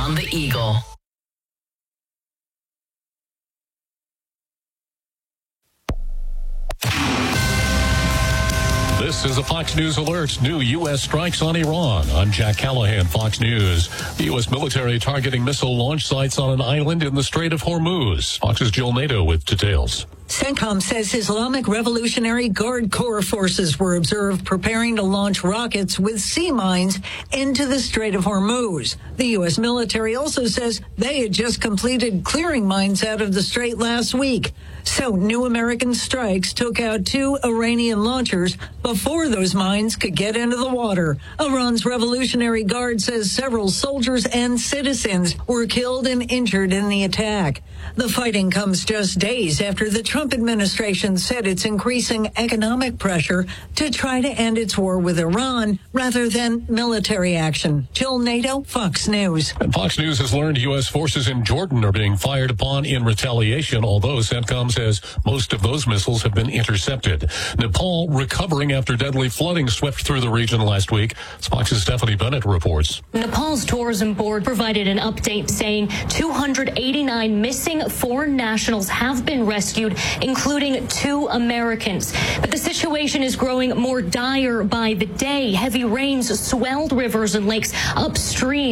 on the Eagle. This is a Fox News Alert. New U.S. strikes on Iran. I'm Jack Callahan, Fox News. The U.S. military targeting missile launch sites on an island in the Strait of Hormuz. Fox's Jill Nato with details. CENTCOM says Islamic Revolutionary Guard Corps forces were observed preparing to launch rockets with sea mines into the Strait of Hormuz. The U.S. military also says they had just completed clearing mines out of the strait last week. So new American strikes took out 2 Iranian launchers before those mines could get into the water. Iran's Revolutionary Guard says several soldiers and citizens were killed and injured in the attack. The fighting comes just days after the Trump administration said it's increasing economic pressure to try to end its war with Iran rather than military action. Jill Nato, Fox News. And Fox News has learned U.S. forces in Jordan are being fired upon in retaliation, although CENTCOM says most of those missiles have been intercepted. Nepal recovering after deadly flooding swept through the region last week. Fox's Stephanie Bennett reports. Nepal's tourism board provided an update saying 289 missing foreign nationals have been rescued, including 2 Americans. But the situation is growing more dire by the day. Heavy rains swelled rivers and lakes upstream.